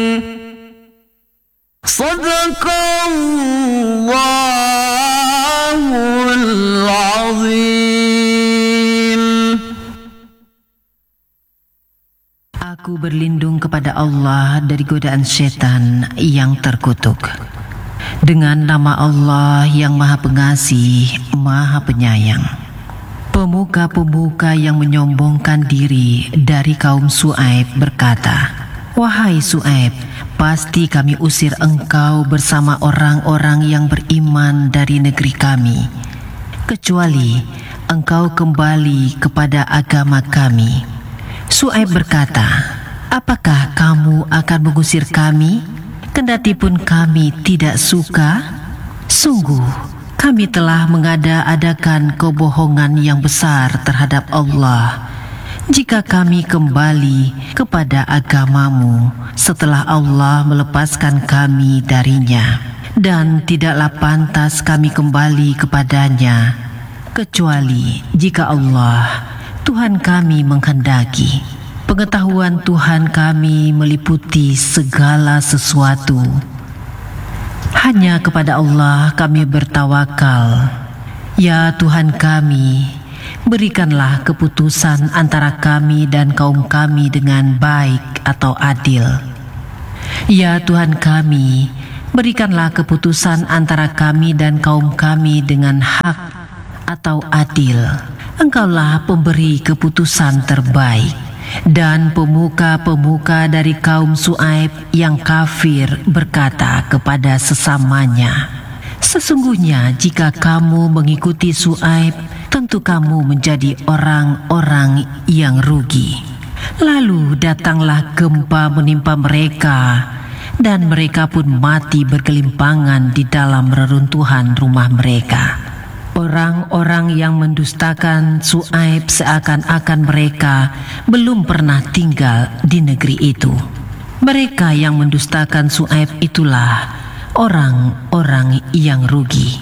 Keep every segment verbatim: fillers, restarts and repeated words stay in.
Sadaqallahul azim. Aku berlindung kepada Allah dari godaan setan yang terkutuk. Dengan nama Allah yang Maha Pengasih, Maha Penyayang. Pemuka-pemuka yang menyombongkan diri dari kaum Su'aib berkata, "Wahai Su'aib, pasti kami usir engkau bersama orang-orang yang beriman dari negeri kami, kecuali engkau kembali kepada agama kami." Su'aib berkata, "Apakah kamu akan mengusir kami, kendati pun kami tidak suka? Sungguh, kami telah mengada-adakan kebohongan yang besar terhadap Allah jika kami kembali kepada agamamu setelah Allah melepaskan kami darinya, dan tidaklah pantas kami kembali kepadanya kecuali jika Allah Tuhan kami menghendaki. Pengetahuan Tuhan kami meliputi segala sesuatu. Hanya kepada Allah kami bertawakal. Ya Tuhan kami, berikanlah keputusan antara kami dan kaum kami dengan baik atau adil. Ya Tuhan kami, berikanlah keputusan antara kami dan kaum kami dengan hak atau adil. Engkaulah pemberi keputusan terbaik." Dan pemuka-pemuka dari kaum Su'aib yang kafir berkata kepada sesamanya, "Sesungguhnya jika kamu mengikuti Su'aib, tentu kamu menjadi orang-orang yang rugi." Lalu datanglah gempa menimpa mereka, dan mereka pun mati bergelimpangan di dalam reruntuhan rumah mereka. Orang-orang yang mendustakan Su'aib seakan-akan mereka belum pernah tinggal di negeri itu. Mereka yang mendustakan Su'aib itulah orang-orang yang rugi.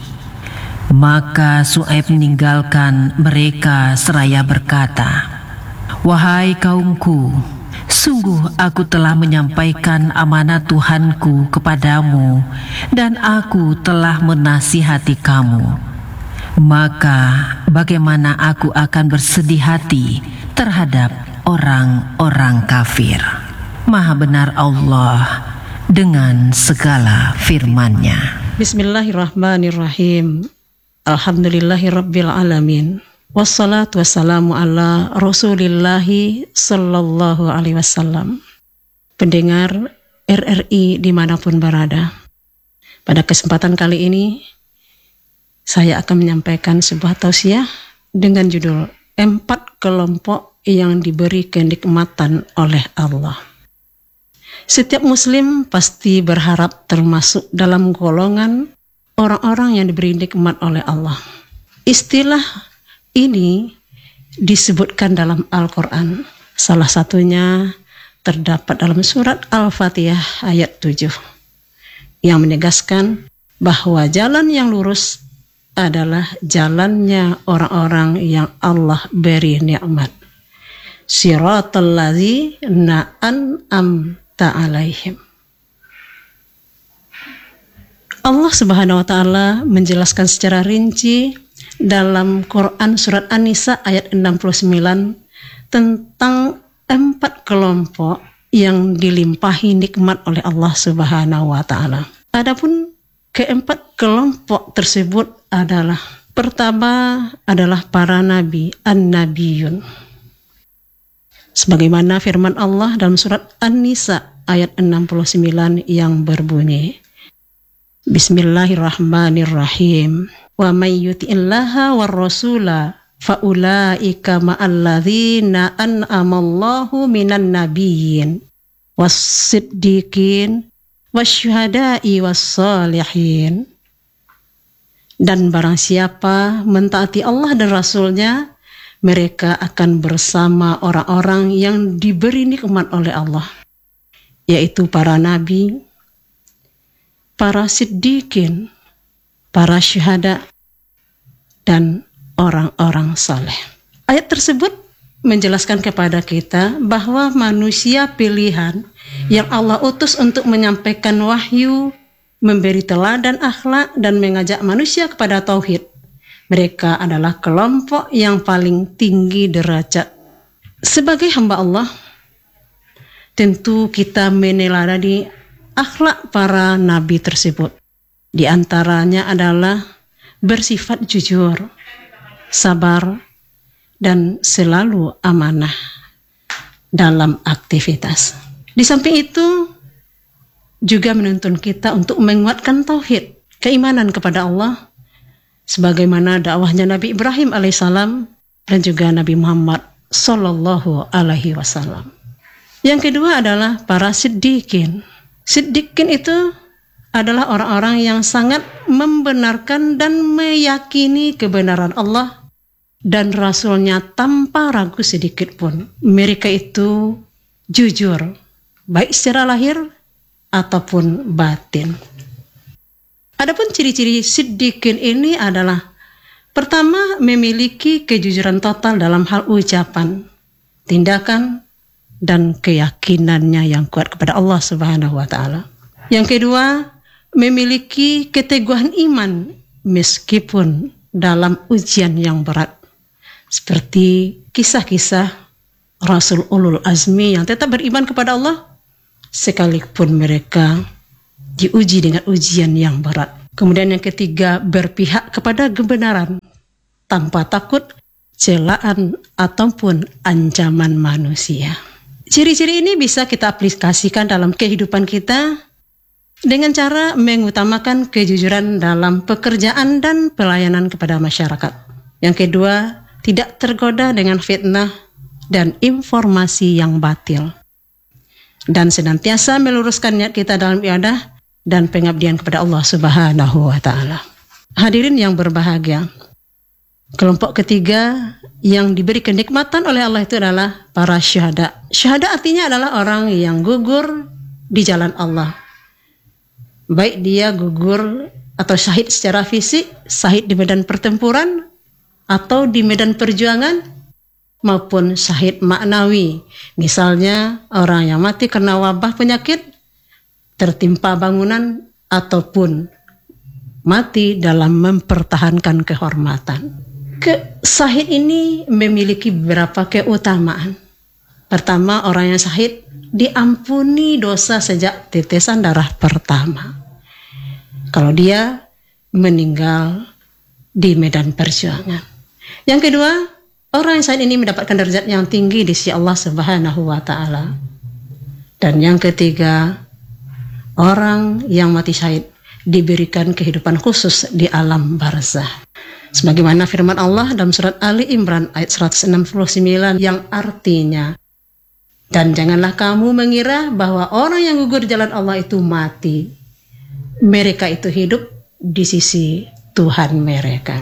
Maka Su'aib meninggalkan mereka seraya berkata, "Wahai kaumku, sungguh aku telah menyampaikan amanat Tuhanku kepadamu, dan aku telah menasihati kamu. Maka bagaimana aku akan bersedih hati terhadap orang-orang kafir?" Maha benar Allah dengan segala firman-Nya. Bismillahirrahmanirrahim. Alhamdulillahirabbil alamin. Wassalatu wassalamu ala Rasulillahi sallallahu alaihi wasallam. Pendengar R R I dimanapun berada, pada kesempatan kali ini saya akan menyampaikan sebuah tausiah dengan judul Empat Kelompok yang Diberi Kenikmatan oleh Allah. Setiap muslim pasti berharap termasuk dalam golongan orang-orang yang diberi nikmat oleh Allah. Istilah ini disebutkan dalam Al-Quran. Salah satunya terdapat dalam surat Al-Fatihah ayat tujuh, yang menegaskan bahwa jalan yang lurus adalah jalannya orang-orang yang Allah beri nikmat. Siratal ladzina an'amta alaihim. Allah Subhanahu wa taala menjelaskan secara rinci dalam Quran surat An-Nisa ayat enam puluh sembilan tentang empat kelompok yang dilimpahi nikmat oleh Allah Subhanahu wa taala. Adapun keempat kelompok tersebut adalah, pertama adalah para nabi, an-nabiyun. Sebagaimana firman Allah dalam surat An-Nisa ayat enam puluh sembilan yang berbunyi, Bismillahirrahmanirrahim. Wa may yuti'illaha war rasula fa ulaika ma'alladzina an'amallahu minan nabiyyin was-siddiqin wasyuhada'i was-salihin. Dan barang siapa mentaati Allah dan Rasulnya, mereka akan bersama orang-orang yang diberi nikmat oleh Allah, yaitu para nabi, para siddiqin, para syuhada, dan orang-orang saleh. Ayat tersebut menjelaskan kepada kita bahwa manusia pilihan yang Allah utus untuk menyampaikan wahyu, memberi teladan akhlak, dan mengajak manusia kepada tauhid. Mereka adalah kelompok yang paling tinggi derajat. Sebagai hamba Allah, tentu kita meneladani akhlak para nabi tersebut. Di antaranya adalah bersifat jujur, sabar, dan selalu amanah dalam aktivitas. Di samping itu juga menuntun kita untuk menguatkan tauhid, keimanan kepada Allah, sebagaimana dakwahnya Nabi Ibrahim alaihissalam dan juga Nabi Muhammad sallallahu alaihi wasallam. Yang kedua adalah para siddiqin. Siddiqin itu adalah orang-orang yang sangat membenarkan dan meyakini kebenaran Allah dan Rasulnya tanpa ragu sedikit pun. Mereka itu jujur, baik secara lahir ataupun batin. Adapun ciri-ciri siddiqin ini adalah pertama, memiliki kejujuran total dalam hal ucapan, tindakan, dan keyakinannya yang kuat kepada Allah Subhanahu wa taala. Yang kedua, memiliki keteguhan iman meskipun dalam ujian yang berat. Seperti kisah-kisah Rasul Ulul Azmi yang tetap beriman kepada Allah sekalipun mereka diuji dengan ujian yang berat. Kemudian yang ketiga, berpihak kepada kebenaran tanpa takut celaan ataupun ancaman manusia. Ciri-ciri ini bisa kita aplikasikan dalam kehidupan kita dengan cara mengutamakan kejujuran dalam pekerjaan dan pelayanan kepada masyarakat. Yang kedua, tidak tergoda dengan fitnah dan informasi yang batil, dan senantiasa meluruskan niat kita dalam ibadah dan pengabdian kepada Allah Subhanahu wa taala. Hadirin yang berbahagia, kelompok ketiga yang diberi kenikmatan oleh Allah itu adalah para syuhada. Syuhada artinya adalah orang yang gugur di jalan Allah. Baik dia gugur atau syahid secara fisik, syahid di medan pertempuran atau di medan perjuangan, maupun syahid maknawi. Misalnya orang yang mati karena wabah penyakit, tertimpa bangunan, ataupun mati dalam mempertahankan kehormatan. Ke syahid ini memiliki beberapa keutamaan. Pertama, orang yang syahid diampuni dosa sejak tetesan darah pertama kalau dia meninggal di medan perjuangan. Yang kedua, orang yang syahid ini mendapatkan derajat yang tinggi di sisi Allah Subhanahu wa taala. Dan yang ketiga, orang yang mati syahid diberikan kehidupan khusus di alam barzah. Sebagaimana firman Allah dalam surat Ali Imran ayat seratus enam puluh sembilan yang artinya, dan janganlah kamu mengira bahwa orang yang gugur di jalan Allah itu mati. Mereka itu hidup di sisi Tuhan mereka.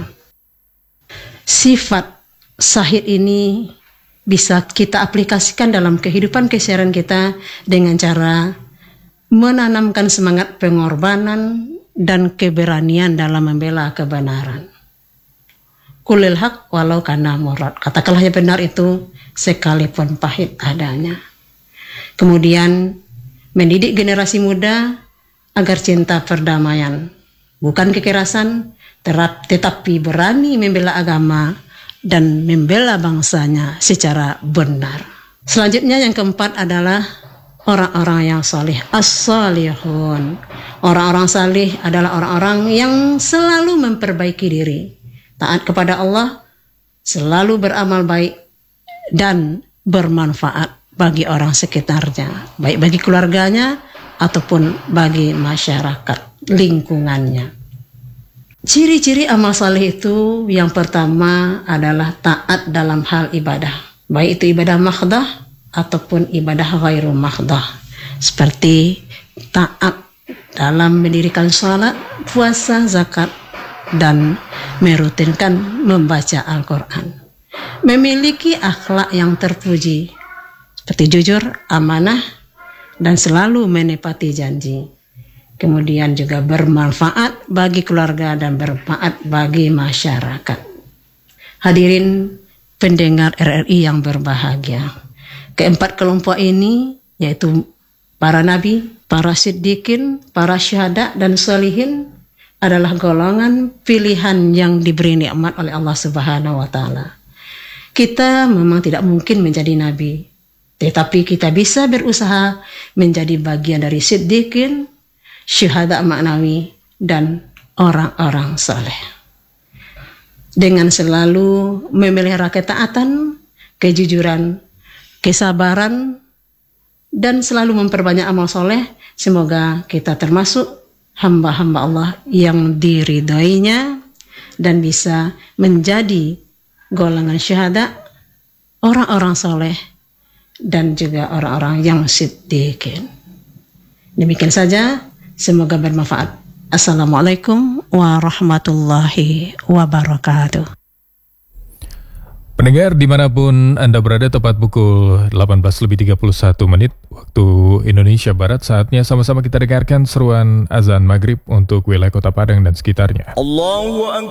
Sifat syahid ini bisa kita aplikasikan dalam kehidupan keseharian kita dengan cara menanamkan semangat pengorbanan dan keberanian dalam membela kebenaran. Kulil haq walau kana murad. Katakanlah yang benar itu sekalipun pahit adanya. Kemudian mendidik generasi muda agar cinta perdamaian, bukan kekerasan, terap, tetapi berani membela agama dan membela bangsanya secara benar. Selanjutnya yang keempat adalah orang-orang yang salih, as-salihun. Orang-orang salih adalah orang-orang yang selalu memperbaiki diri, taat kepada Allah, selalu beramal baik, dan bermanfaat bagi orang sekitarnya, baik bagi keluarganya ataupun bagi masyarakat lingkungannya. Ciri-ciri amal saleh itu yang pertama adalah taat dalam hal ibadah, baik itu ibadah makhdah ataupun ibadah ghairu makhdah, seperti taat dalam mendirikan salat, puasa, zakat, dan merutinkan membaca Al-Quran. Memiliki akhlak yang terpuji, seperti jujur, amanah, dan selalu menepati janji. Kemudian juga bermanfaat bagi keluarga dan bermanfaat bagi masyarakat. Hadirin pendengar R R I yang berbahagia. Keempat kelompok ini yaitu para nabi, para siddiqin, para syuhada dan sholihin adalah golongan pilihan yang diberi nikmat oleh Allah Subhanahu wa taala. Kita memang tidak mungkin menjadi nabi, tetapi kita bisa berusaha menjadi bagian dari siddiqin, syuhada maknawi dan orang-orang saleh. Dengan selalu memelihara ketaatan, kejujuran, kesabaran, dan selalu memperbanyak amal soleh, semoga kita termasuk hamba-hamba Allah yang diridhoinya dan bisa menjadi golongan syuhada, orang-orang soleh, dan juga orang-orang yang siddiqin. Demikian saja, semoga bermanfaat. Assalamualaikum warahmatullahi wabarakatuh. Pendengar dimanapun Anda berada, tepat pukul delapan belas lebih tiga puluh satu menit waktu Indonesia Barat. Saatnya sama-sama kita dengarkan seruan azan maghrib untuk wilayah Kota Padang dan sekitarnya. Allahu Akbar.